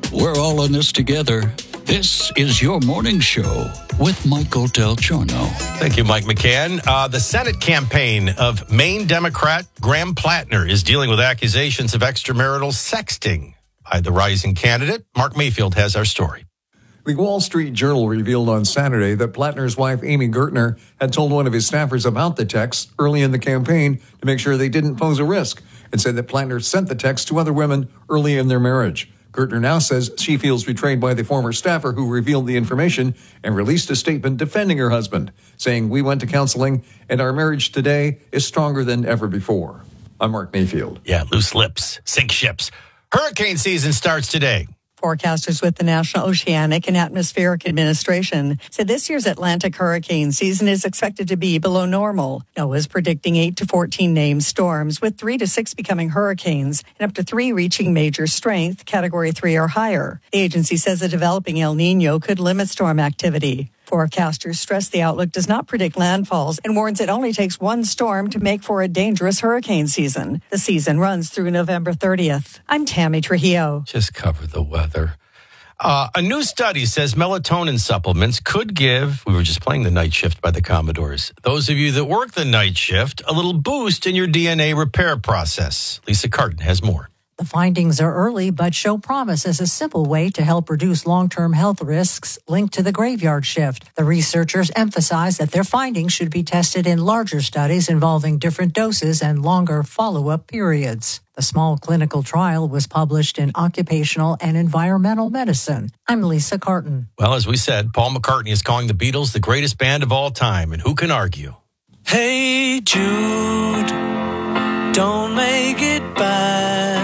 We're all in this together. This is your morning show with Michael Del Giorno. Thank you, Mike McCann. The Senate campaign of Maine Democrat Graham Plattner is dealing with accusations of extramarital sexting by the rising candidate. Mark Mayfield has our story. The Wall Street Journal revealed on Saturday that Plattner's wife, Amy Gertner, had told one of his staffers about the text early in the campaign to make sure they didn't pose a risk, and said that Plattner sent the text to other women early in their marriage. Gertner now says she feels betrayed by the former staffer who revealed the information and released a statement defending her husband, saying, "We went to counseling and our marriage today is stronger than ever before." I'm Mark Mayfield. Yeah, loose lips, sink ships. Hurricane season starts today. Forecasters with the National Oceanic and Atmospheric Administration said this year's Atlantic hurricane season is expected to be below normal. NOAA is predicting 8 to 14 named storms, with 3 to 6 becoming hurricanes and up to 3 reaching major strength, Category 3 or higher. The agency says a developing El Nino could limit storm activity. Forecasters stress the outlook does not predict landfalls and warns it only takes one storm to make for a dangerous hurricane season. The season runs through November 30th. I'm Tammy Trujillo. Just cover the weather. A new study says melatonin supplements could give, we were just playing the night shift by the Commodores, those of you that work the night shift, a little boost in your DNA repair process. Lisa Carton has more. The findings are early but show promise as a simple way to help reduce long-term health risks linked to the graveyard shift. The researchers emphasize that their findings should be tested in larger studies involving different doses and longer follow-up periods. The small clinical trial was published in Occupational and Environmental Medicine. I'm Lisa Carton. Well, as we said, Paul McCartney is calling the Beatles the greatest band of all time, and who can argue? Hey Jude, don't make it bad.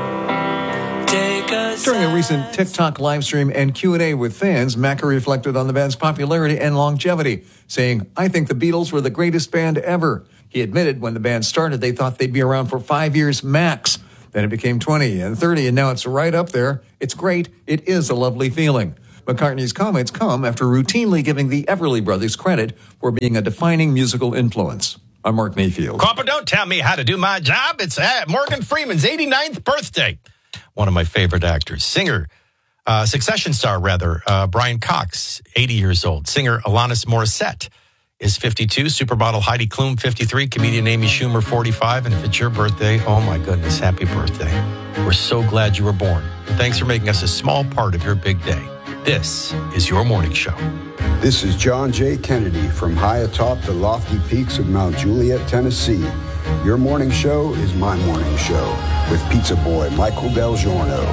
During a recent TikTok live stream and Q&A with fans, Macca reflected on the band's popularity and longevity, saying, "I think the Beatles were the greatest band ever." He admitted when the band started, they thought they'd be around for 5 years max. Then it became 20 and 30, and now it's right up there. It's great. It is a lovely feeling. McCartney's comments come after routinely giving the Everly Brothers credit for being a defining musical influence. I'm Mark Mayfield. Papa, don't tell me how to do my job. It's Morgan Freeman's 89th birthday. One of my favorite actors. Singer, Succession star, Brian Cox, 80 years old. Singer Alanis Morissette is 52. Supermodel Heidi Klum, 53. Comedian Amy Schumer, 45. And if it's your birthday, oh my goodness, happy birthday. We're so glad you were born. Thanks for making us a small part of your big day. This is your morning show. This is John J. Kennedy from high atop the lofty peaks of Mount Juliet, Tennessee. Your morning show is my morning show with pizza boy Michael Del Giorno.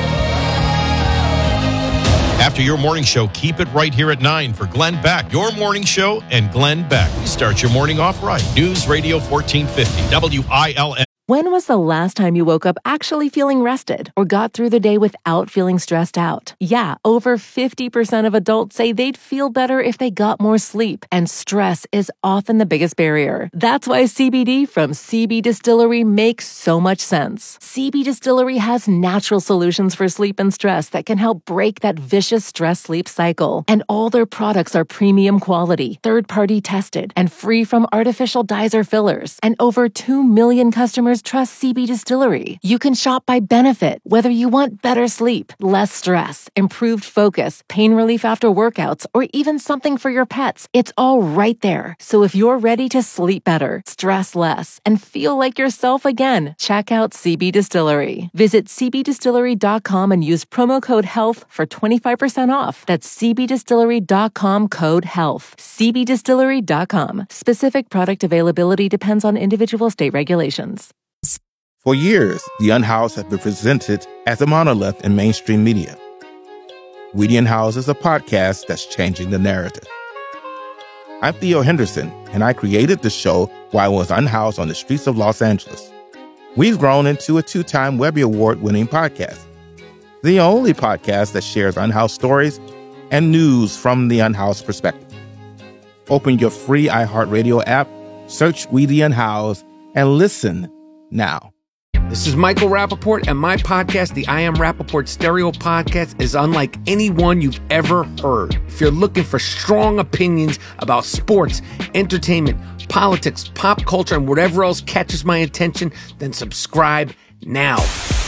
After your morning show, keep it right here at 9 for Glenn Beck. Your morning show and Glenn Beck. Start your morning off right. News Radio 1450, WILN. When was the last time you woke up actually feeling rested or got through the day without feeling stressed out? Yeah, over 50% of adults say they'd feel better if they got more sleep, and stress is often the biggest barrier. That's why CBD from CB Distillery makes so much sense. CB Distillery has natural solutions for sleep and stress that can help break that vicious stress-sleep cycle. And all their products are premium quality, third-party tested, and free from artificial dyes or fillers. And over 2 million customers trust CB Distillery. You can shop by benefit, whether you want better sleep, less stress, improved focus, pain relief after workouts, or even something for your pets. It's all right there. So if you're ready to sleep better, stress less, and feel like yourself again, check out CB Distillery. Visit cbdistillery.com and use promo code HEALTH for 25% off. That's cbdistillery.com code HEALTH. cbdistillery.com. Specific product availability depends on individual state regulations. For years, The Unhoused has been presented as a monolith in mainstream media. We the Unhoused is a podcast that's changing the narrative. I'm Theo Henderson, and I created the show while I was unhoused on the streets of Los Angeles. We've grown into a 2-time Webby Award-winning podcast, the only podcast that shares unhoused stories and news from the unhoused perspective. Open your free iHeartRadio app, search We the Unhoused, and listen now. This is Michael Rappaport, and my podcast, the I Am Rappaport Stereo Podcast, is unlike any one you've ever heard. If you're looking for strong opinions about sports, entertainment, politics, pop culture, and whatever else catches my attention, then subscribe now.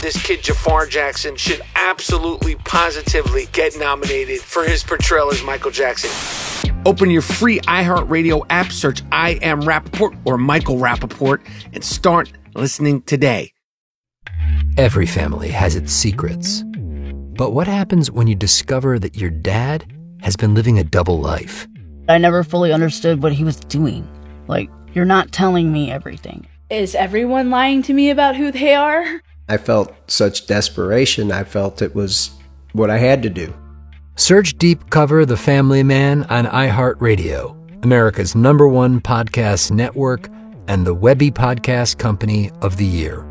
this kid Jafar Jackson should absolutely, positively get nominated for his portrayal as Michael Jackson. Open your free iHeartRadio app, search I Am Rappaport or Michael Rappaport, and start listening today. Every family has its secrets. But what happens when you discover that your dad has been living a double life? I never fully understood what he was doing. Like, you're not telling me everything. Is everyone lying to me about who they are? I felt such desperation. I felt it was what I had to do. Search Deep Cover The Family Man on iHeartRadio, America's #1 podcast network and the Webby Podcast Company of the Year.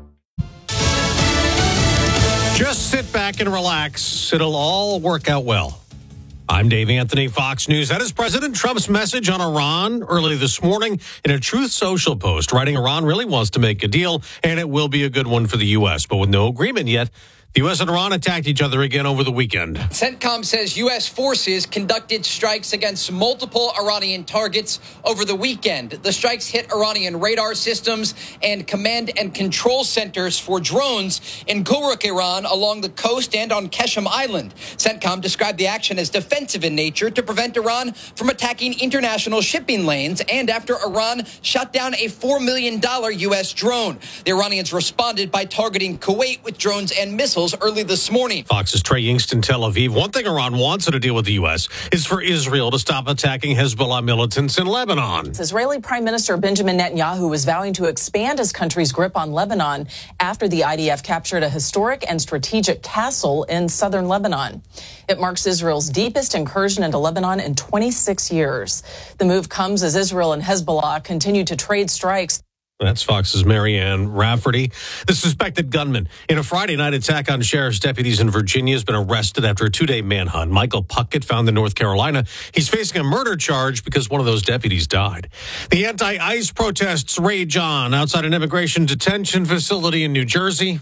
Just sit back and relax. It'll all work out well. I'm Dave Anthony, Fox News. That is President Trump's message on Iran early this morning in a Truth Social post, writing Iran really wants to make a deal, and it will be a good one for the U.S., but with no agreement yet. The U.S. and Iran attacked each other again over the weekend. CENTCOM says U.S. forces conducted strikes against multiple Iranian targets over the weekend. The strikes hit Iranian radar systems and command and control centers for drones in Gulrukh, Iran, along the coast and on Keshem Island. CENTCOM described the action as defensive in nature to prevent Iran from attacking international shipping lanes and after Iran shot down a $4 million U.S. drone. The Iranians responded by targeting Kuwait with drones and missiles early this morning. Fox's Trey Yingst in Tel Aviv. One thing Iran wants in a deal with the U.S. is for Israel to stop attacking Hezbollah militants in Lebanon. Israeli Prime Minister Benjamin Netanyahu is vowing to expand his country's grip on Lebanon after the IDF captured a historic and strategic castle in southern Lebanon. It marks Israel's deepest incursion into Lebanon in 26 years. The move comes as Israel and Hezbollah continue to trade strikes. That's Fox's Marianne Rafferty. The suspected gunman in a Friday night attack on sheriff's deputies in Virginia has been arrested after a 2-day manhunt. Michael Puckett found in North Carolina. He's facing a murder charge because one of those deputies died. The anti-ICE protests rage on outside an immigration detention facility in New Jersey,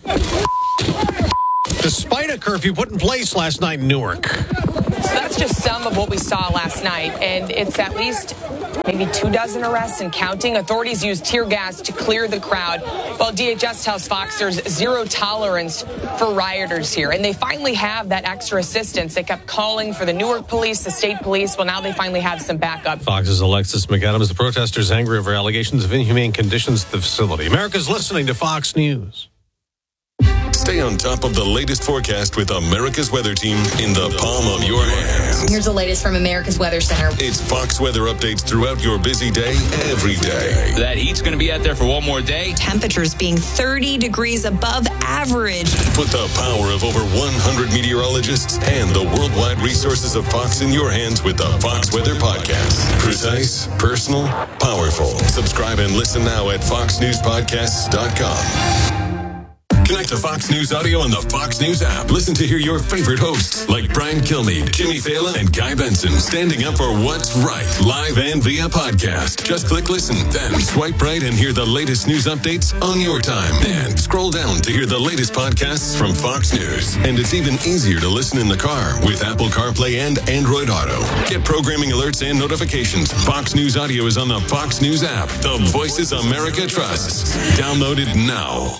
despite a curfew put in place last night in Newark. So that's just some of what we saw last night, and it's at least maybe 24 arrests and counting. Authorities used tear gas to clear the crowd, while DHS tells Fox there's zero tolerance for rioters here. And they finally have that extra assistance. They kept calling for the Newark police, the state police. Well, now they finally have some backup. Fox's Alexis McAdams. The protesters angry over allegations of inhumane conditions at the facility. America's listening to Fox News. Stay on top of the latest forecast with America's Weather Team in the palm of your hands. Here's the latest from America's Weather Center. It's Fox weather updates throughout your busy day, every day. That heat's going to be out there for one more day. Temperatures being 30 degrees above average. Put the power of over 100 meteorologists and the worldwide resources of Fox in your hands with the Fox Weather Podcast. Precise, personal, powerful. Subscribe and listen now at foxnewspodcasts.com. Connect to Fox News Audio on the Fox News app. Listen to hear your favorite hosts like Brian Kilmeade, Jimmy Fallon, and Guy Benson standing up for what's right, live and via podcast. Just click listen, then swipe right and hear the latest news updates on your time. And scroll down to hear the latest podcasts from Fox News. And it's even easier to listen in the car with Apple CarPlay and Android Auto. Get programming alerts and notifications. Fox News Audio is on the Fox News app. The voices America trusts. Download it now.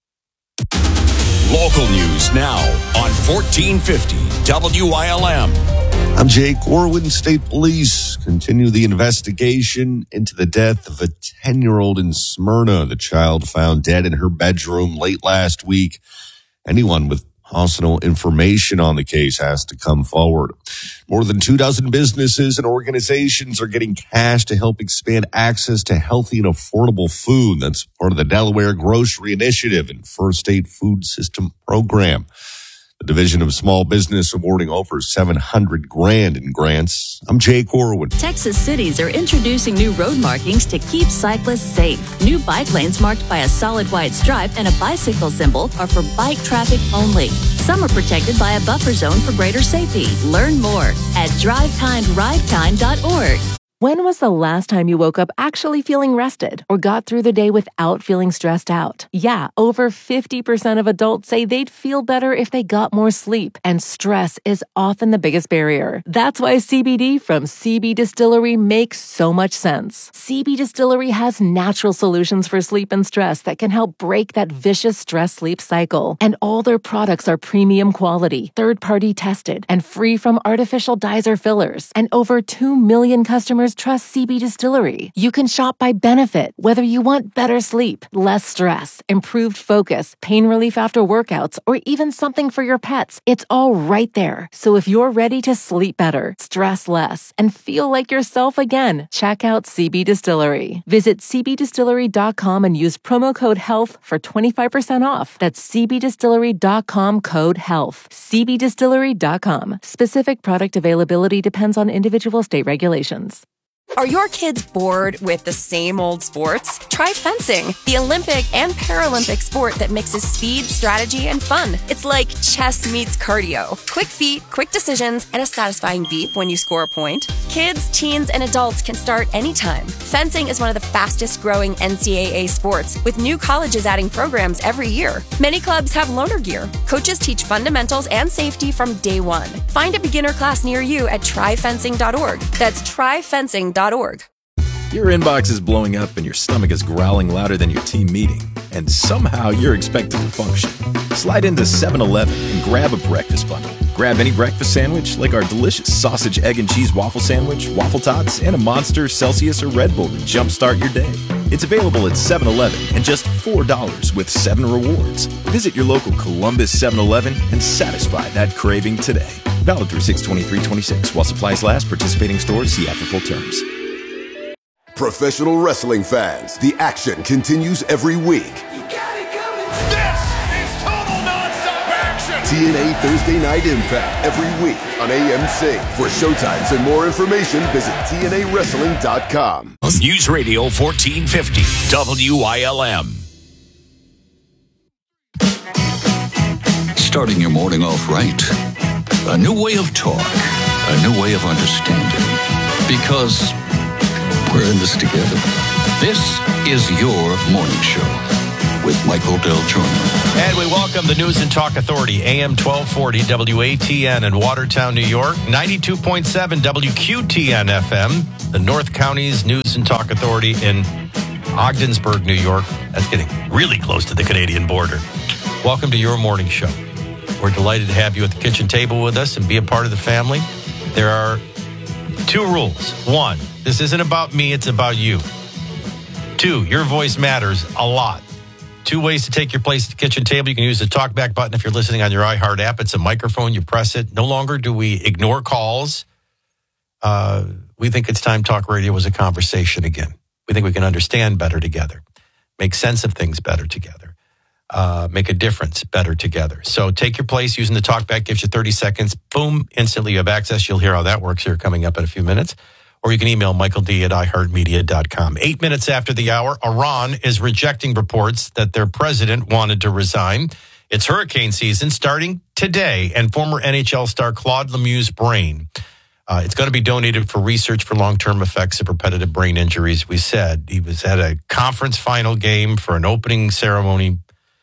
Local news now on 1450 WILM. I'm Jake Orwin. State police continue the investigation into the death of a 10-year-old in Smyrna. The child found dead in her bedroom late last week. Anyone with personal information on the case has to come forward. More than 24 businesses and organizations are getting cash to help expand access to healthy and affordable food. That's part of the Delaware Grocery Initiative and First State Food System Program. The Division of Small Business awarding over $700,000 in grants. I'm Jake Orwin. Texas cities are introducing new road markings to keep cyclists safe. New bike lanes marked by a solid white stripe and a bicycle symbol are for bike traffic only. Some are protected by a buffer zone for greater safety. Learn more at drivekindridekind.org. When was the last time you woke up actually feeling rested or got through the day without feeling stressed out? Yeah, over 50% of adults say they'd feel better if they got more sleep, and stress is often the biggest barrier. That's why CBD from CB Distillery makes so much sense. CB Distillery has natural solutions for sleep and stress that can help break that vicious stress-sleep cycle. And all their products are premium quality, third-party tested, and free from artificial dyes or fillers. And over 2 million customers trust CB Distillery. You can shop by benefit, whether you want better sleep, less stress, improved focus, pain relief after workouts, or even something for your pets. It's all right there. So if you're ready to sleep better, stress less, and feel like yourself again, check out CB Distillery. Visit cbdistillery.com and use promo code HEALTH for 25% off. That's cbdistillery.com code HEALTH. cbdistillery.com. Specific product availability depends on individual state regulations. Are your kids bored with the same old sports? Try fencing, the Olympic and Paralympic sport that mixes speed, strategy, and fun. It's like chess meets cardio. Quick feet, quick decisions, and a satisfying beep when you score a point. Kids, teens, and adults can start anytime. Fencing is one of the fastest growing NCAA sports, with new colleges adding programs every year. Many clubs have loaner gear. Coaches teach fundamentals and safety from day one. Find a beginner class near you at tryfencing.org. That's tryfencing.org. Your inbox is blowing up and your stomach is growling louder than your team meeting, and somehow you're expected to function. Slide into 7-Eleven and grab a breakfast bundle. Grab any breakfast sandwich like our delicious sausage, egg, and cheese waffle sandwich, waffle tots, and a Monster, Celsius, or Red Bull to jumpstart your day. It's available at 7-Eleven and just $4 with 7 rewards. Visit your local Columbus 7-Eleven and satisfy that craving today. Valid through 6/23/26 while supplies last. Participating stores see after full terms. Professional wrestling fans, the action continues every week. This is total nonstop action! TNA Thursday Night Impact every week on AMC. For showtimes and more information, visit TNAWrestling.com. News Radio 1450 WILM. Starting your morning off right. A new way of talk. A new way of understanding. Because we're in this together. This is your morning show with Michael Del Giorno. And we welcome the News and Talk Authority, AM 1240 WATN in Watertown, New York, 92.7 WQTN FM, the North Counties News and Talk Authority in Ogdensburg, New York. That's getting really close to the Canadian border. Welcome to your morning show. We're delighted to have you at the kitchen table with us and be a part of the family. There are 2 rules. 1, this isn't about me, it's about you. 2, your voice matters a lot. 2 ways to take your place at the kitchen table. You can use the talkback button if you're listening on your iHeart app. It's a microphone. You press it. No longer do we ignore calls. We think it's time talk radio was a conversation again. We think we can understand better together, make sense of things better together. Make a difference better together. So take your place using the talkback, gives you 30 seconds. Boom, instantly you have access. You'll hear how that works here coming up in a few minutes. Or you can email michaeld@iheartmedia.com. 8 minutes after the hour, Iran is rejecting reports that their president wanted to resign. It's hurricane season starting today, and former NHL star Claude Lemieux's brain. It's going to be donated for research for long-term effects of repetitive brain injuries. We said he was at a conference final game for an opening ceremony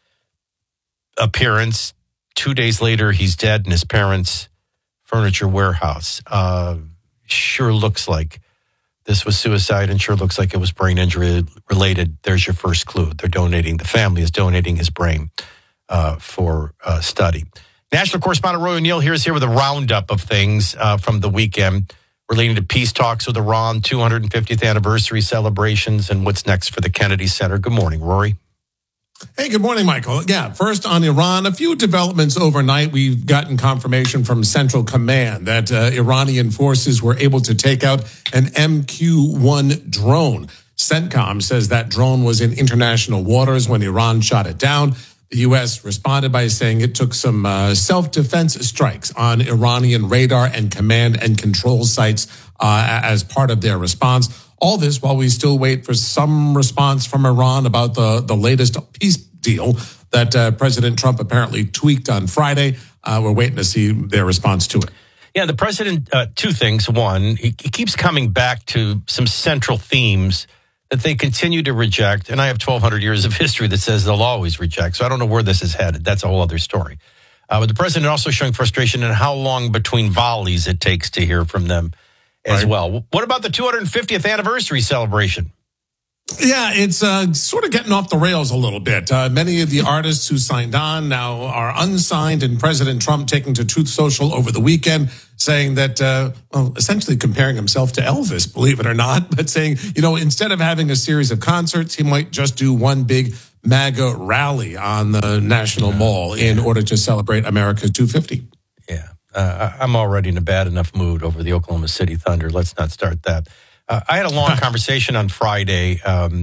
appearance. 2 days later, he's dead in his parents' furniture warehouse. Sure looks like this was suicide and sure looks like it was brain injury related. There's your first clue. The family is donating his brain for study. National correspondent Roy O'Neill here with a roundup of things from the weekend relating to peace talks with Iran, 250th anniversary celebrations, and what's next for the Kennedy Center. Good morning, Rory. Hey, good morning, Michael. Yeah, first on Iran, a few developments overnight. We've gotten confirmation from Central Command that Iranian forces were able to take out an MQ-1 drone. CENTCOM says that drone was in international waters when Iran shot it down. The U.S. responded by saying it took some self-defense strikes on Iranian radar and command and control sites as part of their response. All this while we still wait for some response from Iran about the latest peace deal that President Trump apparently tweaked on Friday. We're waiting to see their response to it. Yeah, the president, two things. One, he keeps coming back to some central themes that they continue to reject. And I have 1,200 years of history that says they'll always reject. So I don't know where this is headed. That's a whole other story. But the president also showing frustration in how long between volleys it takes to hear from them as well. What about the 250th anniversary celebration? Yeah, it's sort of getting off the rails a little bit. Many of the artists who signed on now are unsigned, and President Trump taking to Truth Social over the weekend saying that, essentially comparing himself to Elvis, believe it or not, but saying, instead of having a series of concerts, he might just do one big MAGA rally on the National Mall in order to celebrate America's 250. Yeah, I'm already in a bad enough mood over the Oklahoma City Thunder. Let's not start that. I had a long conversation on Friday. I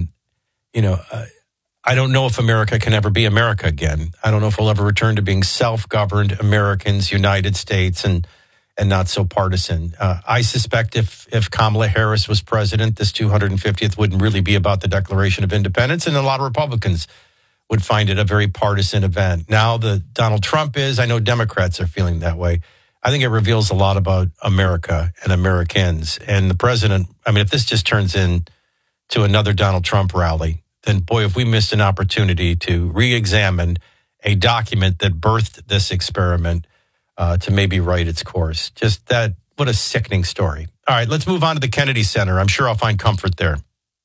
don't know if America can ever be America again. I don't know if we'll ever return to being self-governed Americans, United States, and not so partisan. I suspect if Kamala Harris was president, this 250th wouldn't really be about the Declaration of Independence, and a lot of Republicans would find it a very partisan event. Now that Donald Trump is, I know Democrats are feeling that way. I think it reveals a lot about America and Americans. And the president, if this just turns into another Donald Trump rally, then boy, if we missed an opportunity to re-examine a document that birthed this experiment to maybe right its course. Just that, what a sickening story. All right, let's move on to the Kennedy Center. I'm sure I'll find comfort there.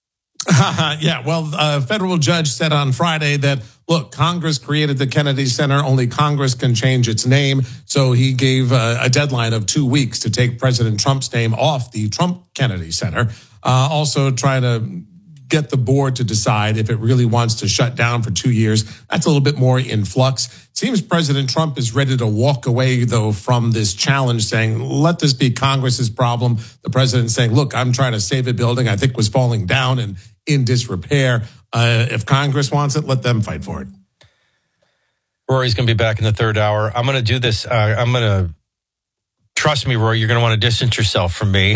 Yeah, well, a federal judge said on Friday that, look, Congress created the Kennedy Center. Only Congress can change its name. So he gave a deadline of 2 weeks to take President Trump's name off the Trump Kennedy Center. Also try to get the board to decide if it really wants to shut down for 2 years. That's a little bit more in flux. Seems President Trump is ready to walk away, though, from this challenge, saying, let this be Congress's problem. The president saying, look, I'm trying to save a building I think was falling down and in disrepair. If Congress wants it, let them fight for it. Rory's going to be back in the third hour. I'm going to do this. Trust me, Rory, you're going to want to distance yourself from me.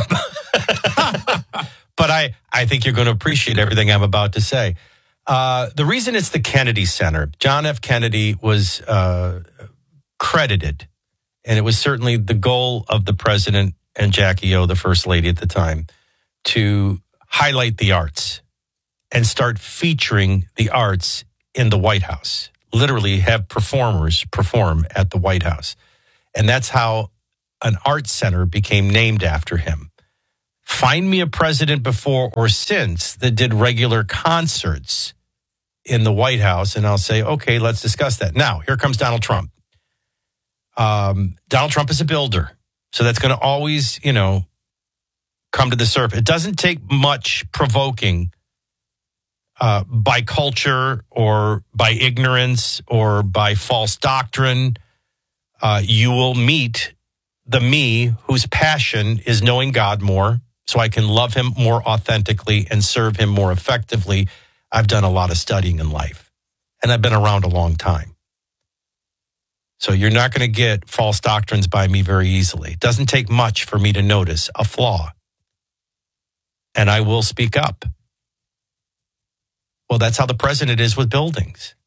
But I think you're going to appreciate everything I'm about to say. The reason it's the Kennedy Center, John F. Kennedy was credited, and it was certainly the goal of the president and Jackie O, the first lady at the time, to highlight the arts and start featuring the arts in the White House. Literally have performers perform at the White House. And that's how an art center became named after him. Find me a president before or since that did regular concerts in the White House, and I'll say, okay, let's discuss that. Now, here comes Donald Trump. Donald Trump is a builder, so that's going to always, come to the surface. It doesn't take much provoking by culture or by ignorance or by false doctrine. You will meet the me whose passion is knowing God more, so I can love him more authentically and serve him more effectively. I've done a lot of studying in life, and I've been around a long time. So you're not going to get false doctrines by me very easily. It doesn't take much for me to notice a flaw, and I will speak up. Well, that's how the president is with buildings.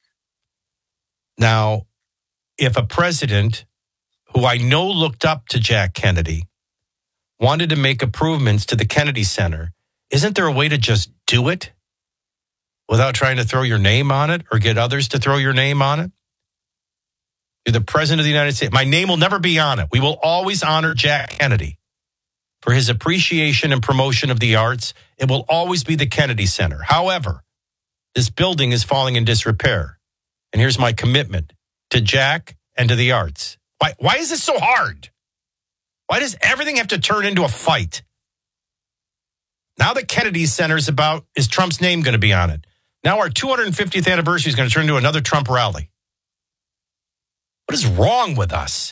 Now, if a president who I know looked up to Jack Kennedy wanted to make improvements to the Kennedy Center, isn't there a way to just do it without trying to throw your name on it or get others to throw your name on it? You're the president of the United States. My name will never be on it. We will always honor Jack Kennedy for his appreciation and promotion of the arts. It will always be the Kennedy Center. However, this building is falling in disrepair. And here's my commitment to Jack and to the arts. Why is this so hard? Why does everything have to turn into a fight? Now the Kennedy Center is Trump's name going to be on it? Now our 250th anniversary is going to turn into another Trump rally. What is wrong with us?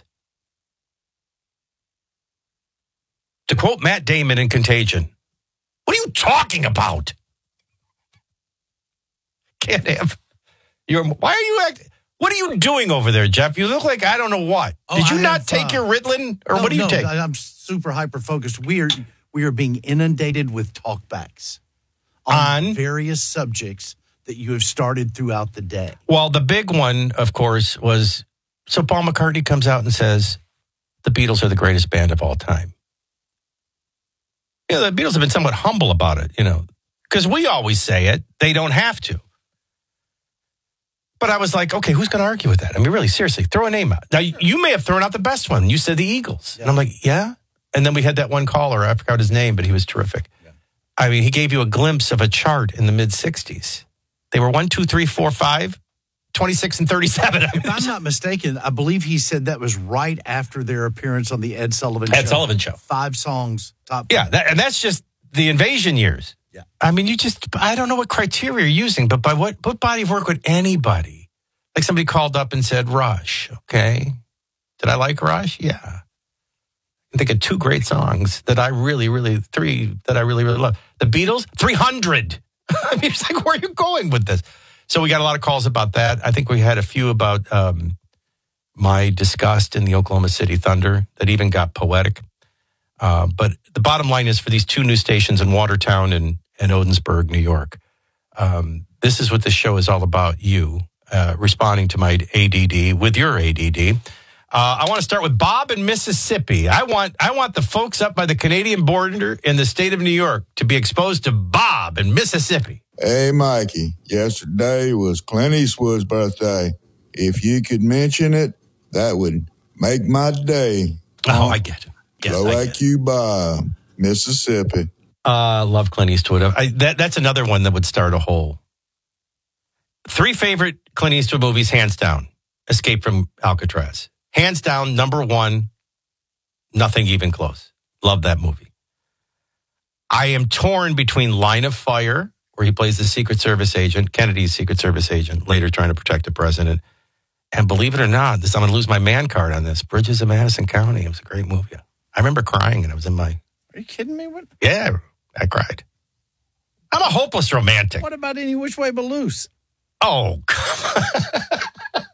To quote Matt Damon in Contagion, what are you talking about? Can't have why are you acting? What are you doing over there, Jeff? You look like I don't know what. Did you not take your Ritalin, or what do you take? I'm super hyper focused. We are being inundated with talkbacks on various subjects that you have started throughout the day. Well, the big one, of course, was so Paul McCartney comes out and says, the Beatles are the greatest band of all time. The Beatles have been somewhat humble about it, because we always say it. They don't have to. But I was like, okay, who's going to argue with that? I mean, really, seriously, throw a name out. Now, you may have thrown out the best one. You said the Eagles. Yeah. And I'm like, yeah? And then we had that one caller. I forgot his name, but he was terrific. Yeah. I mean, he gave you a glimpse of a chart in the mid-'60s. They were 1, 2, 3, 4, 5, 26, and 37. If I'm not mistaken, I believe he said that was right after their appearance on the Ed Sullivan Show. Ed Sullivan Show. 5 songs, top 5. Yeah, and that's just the Invasion years. Yeah. I mean, I don't know what criteria you're using, but by what body of work would anybody? Like somebody called up and said, Rush, okay. Did I like Rush? Yeah. I think of 2 great songs that I really, really, 3 that I really, really love. The Beatles, 300. I mean, it's like, where are you going with this? So we got a lot of calls about that. I think we had a few about my disgust in the Oklahoma City Thunder that even got poetic. But the bottom line is for these 2 new stations in Watertown and Odensburg, New York, this is what this show is all about, you responding to my ADD with your ADD. I want to start with Bob in Mississippi. I want the folks up by the Canadian border in the state of New York to be exposed to Bob in Mississippi. Hey, Mikey, yesterday was Clint Eastwood's birthday. If you could mention it, that would make my day. Oh, I get it. Yes, Low IQ Bob, Mississippi. Love Clint Eastwood. That's another one that would start a whole. 3 favorite Clint Eastwood movies, hands down. Escape from Alcatraz. Hands down, number 1, nothing even close. Love that movie. I am torn between Line of Fire, where he plays the Secret Service agent, Kennedy's Secret Service agent, later trying to protect the president. And believe it or not, I'm going to lose my man card on this. Bridges of Madison County. It was a great movie. I remember crying, and I was in my... Are you kidding me? What? Yeah, I cried. I'm a hopeless romantic. What about Any Which Way But Loose? Oh, come on.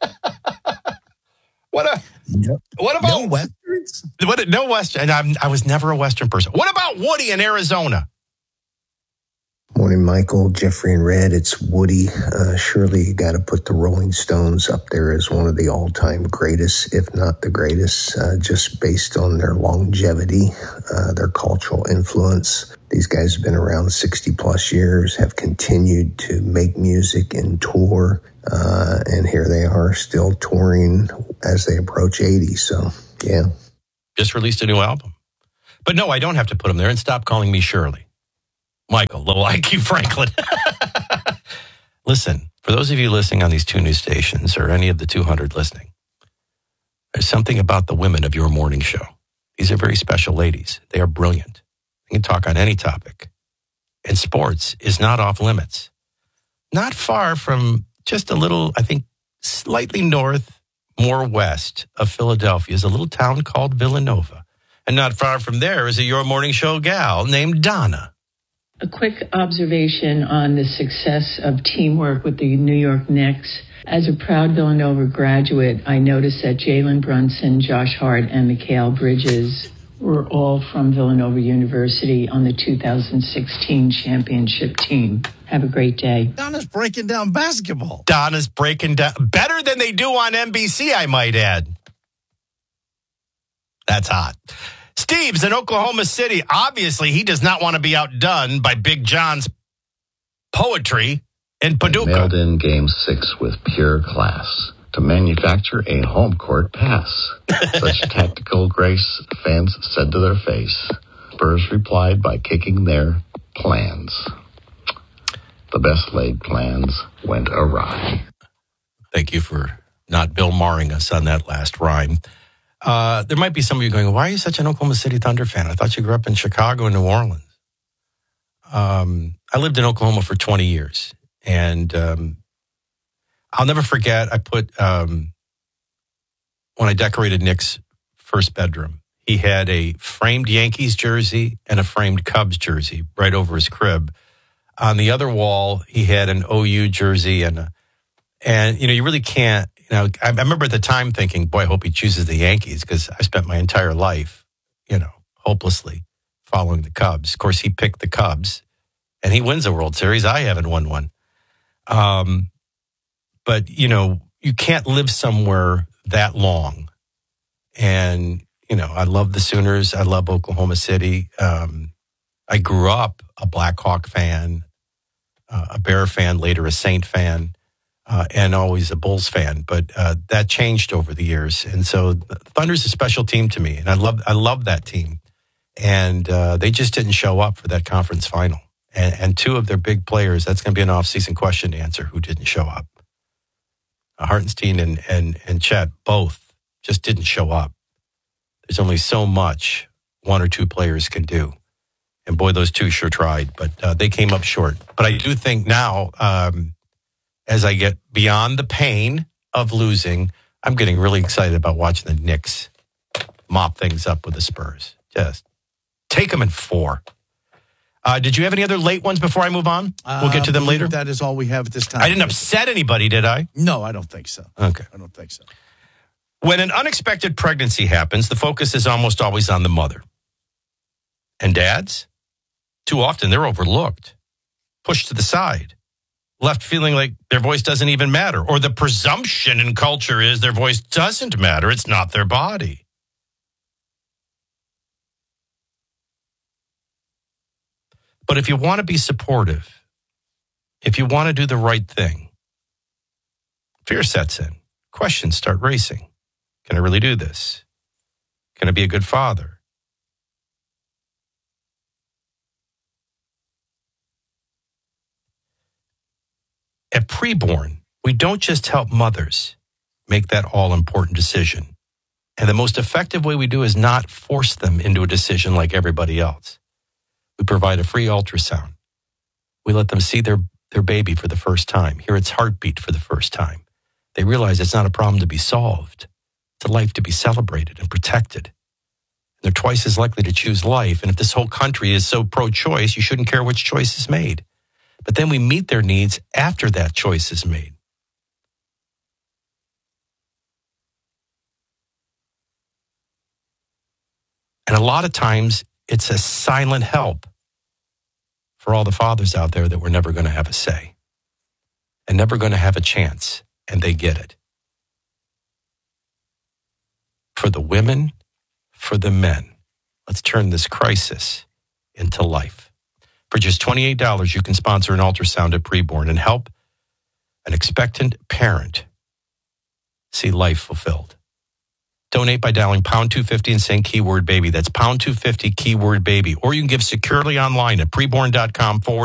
What about... No Westerns? No Western. And I was never a Western person. What about Woody in Arizona? Morning, Michael, Jeffrey, and Red. It's Woody. Surely you got to put the Rolling Stones up there as one of the all-time greatest, if not the greatest, just based on their longevity, their cultural influence. These guys have been around 60-plus years, have continued to make music and tour, and here they are still touring as they approach 80. So, yeah. Just released a new album. But no, I don't have to put them there, and stop calling me Shirley. Michael, Low IQ Franklin. Listen, for those of you listening on these 2 news stations or any of the 200 listening, there's something about the women of your morning show. These are very special ladies. They are brilliant. They can talk on any topic. And sports is not off limits. Not far from just a little, I think, slightly north, more west of Philadelphia is a little town called Villanova. And not far from there is a Your Morning Show gal named Donna. A quick observation on the success of teamwork with the New York Knicks. As a proud Villanova graduate, I noticed that Jalen Brunson, Josh Hart, and Mikal Bridges were all from Villanova University on the 2016 championship team. Have a great day. Donna's breaking down basketball. Donna's breaking down better than they do on NBC, I might add. That's hot. Steve's in Oklahoma City. Obviously, he does not want to be outdone by Big John's poetry in Paducah. Mailed in Game 6 with pure class to manufacture a home court pass. Such tactical grace, fans said to their face. Spurs replied by kicking their plans. The best laid plans went awry. Thank you for not Bill Marring us on that last rhyme. There might be some of you going, why are you such an Oklahoma City Thunder fan? I thought you grew up in Chicago and New Orleans. I lived in Oklahoma for 20 years. And I'll never forget, I put, when I decorated Nick's first bedroom, he had a framed Yankees jersey and a framed Cubs jersey right over his crib. On the other wall, he had an OU jersey and you really can't. I remember at the time thinking, boy, I hope he chooses the Yankees because I spent my entire life, hopelessly following the Cubs. Of course, he picked the Cubs, and he wins a World Series. I haven't won one. But, you can't live somewhere that long and, I love the Sooners. I love Oklahoma City. I grew up a Blackhawk fan, a Bear fan, later a Saint fan, and always a Bulls fan. But that changed over the years. And so Thunder's a special team to me. And I love that team. And they just didn't show up for that conference final. And two of their big players, that's going to be an off-season question to answer, who didn't show up. Hartenstein and Chet both just didn't show up. There's only so much one or two players can do. And boy, those two sure tried, but they came up short. But I do think now, as I get beyond the pain of losing, I'm getting really excited about watching the Knicks mop things up with the Spurs. Just take them in 4. Did you have any other late ones before I move on? We'll get to them later. That is all we have at this time. I didn't upset anybody, did I? No, I don't think so. Okay. I don't think so. When an unexpected pregnancy happens, the focus is almost always on the mother. And dads? Too often, they're overlooked, pushed to the side, left feeling like their voice doesn't even matter. Or the presumption in culture is their voice doesn't matter. It's not their body. But if you want to be supportive, if you want to do the right thing, fear sets in. Questions start racing. Can I really do this? Can I be a good father? At Preborn, we don't just help mothers make that all-important decision. And the most effective way we do is not force them into a decision like everybody else. We provide a free ultrasound. We let them see their baby for the first time, hear its heartbeat for the first time. They realize it's not a problem to be solved. It's a life to be celebrated and protected. They're twice as likely to choose life. And if this whole country is so pro-choice, you shouldn't care which choice is made. But then we meet their needs after that choice is made. And a lot of times, it's a silent help for all the fathers out there that we're never going to have a say and never going to have a chance, and they get it. For the women, for the men, let's turn this crisis into life. For just $28, you can sponsor an ultrasound at Preborn and help an expectant parent see life fulfilled. Donate by dialing pound 250 and saying keyword baby. That's pound 250 keyword baby. Or you can give securely online at preborn.com/